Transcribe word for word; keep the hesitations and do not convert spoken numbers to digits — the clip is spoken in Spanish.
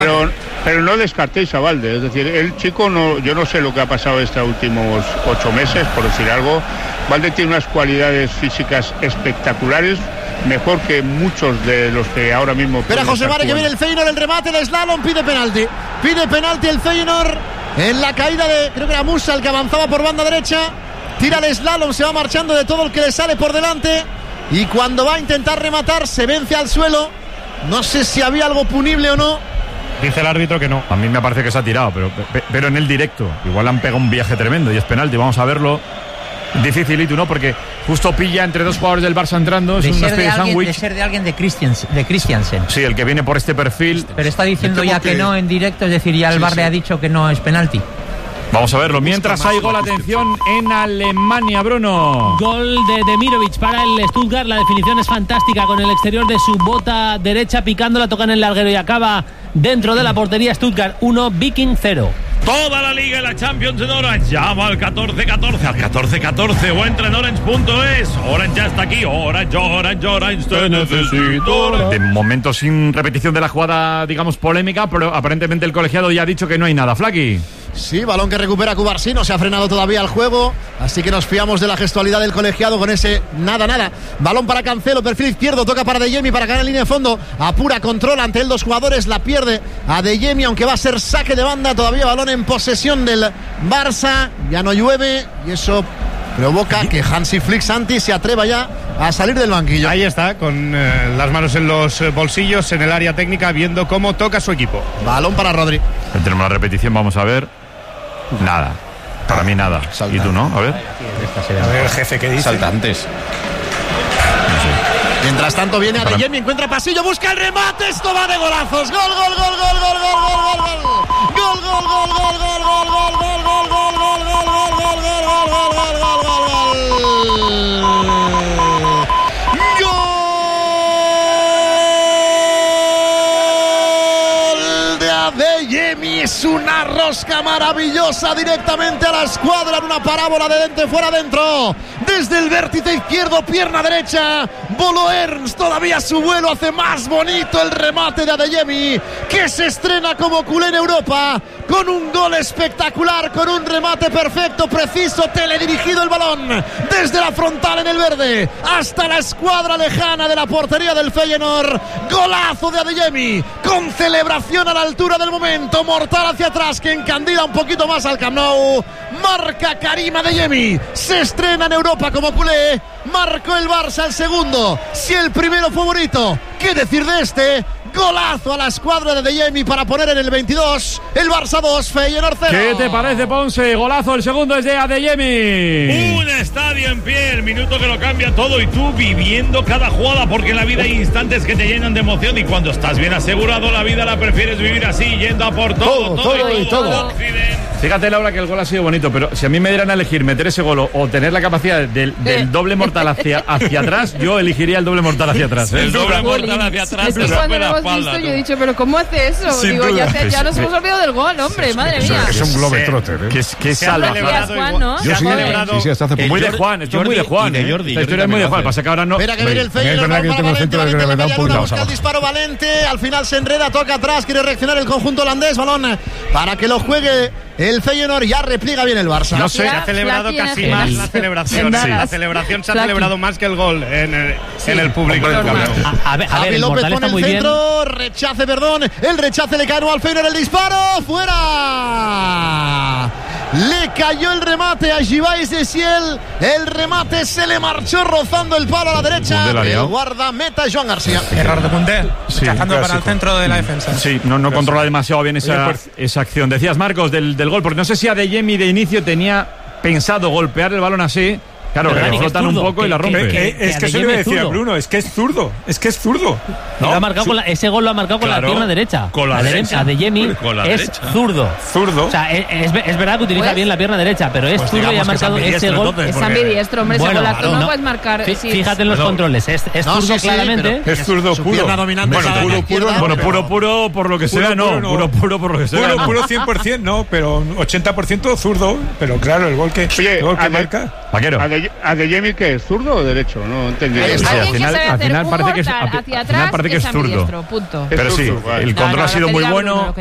Pero, pero no descartéis a Valde, es decir, el chico, no, yo no sé lo que ha pasado estos últimos ocho meses, por decir algo. Valde tiene unas cualidades físicas espectaculares, mejor que muchos de los que ahora mismo... Espera José Mare, que viene el Feyenoord, el remate, el slalom, pide penalti. Pide penalti el Feyenoord en la caída de, creo que era Musa el que avanzaba por banda derecha. Tira el slalom, se va marchando de todo el que le sale por delante. Y cuando va a intentar rematar, se vence al suelo. No sé si había algo punible o no. Dice el árbitro que no. A mí me parece que se ha tirado, pero, pero en el directo. Igual han pegado un viaje tremendo y es penalti. Vamos a verlo. Dificilito, ¿no? Porque justo pilla entre dos jugadores del Barça entrando. Es de, una ser especie de, de alguien, sándwich. de ser de alguien de Christiansen, de Christiansen. Sí, el que viene por este perfil. Pero está diciendo ya que... que no en directo, es decir, ya el sí, VAR sí. le ha dicho que no es penalti. Vamos a verlo. Mientras hay gol, atención, en Alemania, Bruno. Gol de Demirovic para el Stuttgart. La definición es fantástica con el exterior de su bota derecha, picándola, toca en el larguero y acaba dentro de la portería. Stuttgart uno, Viking cero. Toda la liga y la Champions en Orange. Llama al catorce catorce, al catorce catorce o entra en orange punto es. Orange ya está aquí. Orange, Orange, Orange, te necesito. De momento sin repetición de la jugada, digamos, polémica, pero aparentemente el colegiado ya ha dicho que no hay nada. Flaky. Sí, balón que recupera Cubarsí, no se ha frenado todavía el juego, así que nos fiamos de la gestualidad del colegiado con ese nada, nada. Balón para Cancelo, perfil izquierdo, toca para De Jemi para ganar en línea de fondo, apura, controla ante él dos jugadores, la pierde a De Jemi, aunque va a ser saque de banda, todavía balón en posesión del Barça, ya no llueve y eso provoca que Hansi Flick Santi se atreva ya a salir del banquillo. Ahí está, con eh, las manos en los bolsillos, en el área técnica, viendo cómo toca su equipo. Balón para Rodri. Tenemos la repetición, vamos a ver. Nada, para mí nada. Salta. ¿Y tú no? A ver. A ver el jefe que dice. Saltantes. Mientras tanto viene a De Jemi, encuentra pasillo, busca el remate, esto va de golazos. Gol, gol, gol, gol, gol, gol, gol, gol, gol. Gol, gol, gol, gol, gol, gol, gol, gol, gol, gol, gol, gol, gol, gol, gol, gol, gol, gol, De Jemi, es una rosca maravillosa directamente a la escuadra en una parábola de dentro fuera adentro, desde el vértice izquierdo, pierna derecha, voló Ernst, todavía su vuelo hace más bonito el remate de Adeyemi, que se estrena como culé en Europa con un gol espectacular, con un remate perfecto, preciso, teledirigido el balón desde la frontal en el verde hasta la escuadra lejana de la portería del Feyenoord. Golazo de Adeyemi, con celebración a la altura del momento, mortal hacia atrás que encandila un poquito más al Camp Nou. Marca Karim Adeyemi, se estrena en Europa como culé, marcó el Barça el segundo, si el primero fue bonito, ¿qué decir de este? Golazo a la escuadra de Adeyemi para poner en el veintidós el Barça dos, Feyenoord cero. ¿Qué te parece, Ponce? Golazo, el segundo es de Adeyemi. Un estadio en pie, el minuto que lo cambia todo y tú viviendo cada jugada, porque en la vida hay instantes que te llenan de emoción y cuando estás bien asegurado la vida la prefieres vivir así, yendo a por todo, todo, todo, todo y todo. todo. Fíjate, Laura, que el gol ha sido bonito, pero si a mí me dieran a elegir meter ese gol o tener la capacidad del, del doble mortal hacia, hacia atrás, yo elegiría el doble mortal hacia atrás. ¿eh? El doble mortal hacia atrás. Es que cuando lo hemos visto, yo he dicho, pero ¿cómo hace eso? Sin Digo, duda. ya, te, ya nos hemos olvidado del gol, hombre, sí, madre mía. Es un globetrotter, ¿eh? Que, que salva. Juan, ¿no? Yo sí, sí, sí, hasta hace muy de Juan, esto es muy de Juan. Y de Jordi. La historia es muy de Juan, pasa que ahora no. Espera que viene el Feyenoord, para Valente, Valente, busca el disparo Valente, al final se enreda, toca atrás, quiere reaccionar el conjunto holandés, balón para que lo juegue el Feyenoord, ya repliega bien el Barça. No sé, se ha celebrado casi más la celebración. Sí. La celebración se ha celebrado más que el gol en el, sí. en el público. A, a ver, a ver, el López pone el centro, bien. rechace, perdón, el rechace le cae al Feyenoord, el disparo, fuera. Le cayó el remate a Givais de Siel, el remate se le marchó rozando el palo a la derecha, el guardameta Joan García. Error de Koundé, sí, cazando para el centro de la defensa. Sí, no, no controla demasiado bien esa, Oye, pues, esa acción. Decías, Marcos, del, del gol, porque no sé si Adeyemi de inicio tenía pensado golpear el balón así. Claro, que le flotan un poco que, y la rompe. Que, que, que, es que eso le decía Bruno, es que es zurdo, es que es zurdo. No, lo ha marcado con la, ese gol lo ha marcado claro, con la pierna derecha. Con la, la derecha. Adeyemi es derecha. zurdo. Zurdo. O sea, es, es, es verdad que utiliza pues, bien la pierna derecha, pero es pues zurdo y ha marcado ese gol. Es ambidiestro, hombre, bueno, ese golazo claro, no, no puedes marcar. Fí, fíjate en los controles, es, es no, zurdo sí, claramente. Sí, es zurdo puro. Bueno, puro, puro, bueno, puro, puro por lo que sea, no. Puro, puro por lo que sea. Puro, puro cien por ciento, no, pero ochenta por ciento zurdo. Pero claro, el gol que marca. Vaquero. Adeyemi, ¿qué es? ¿Zurdo o derecho? No entendí. Sí, al final, al final parece que es, al final parece que es zurdo. Punto. Pero sí, el control ha sido muy bueno.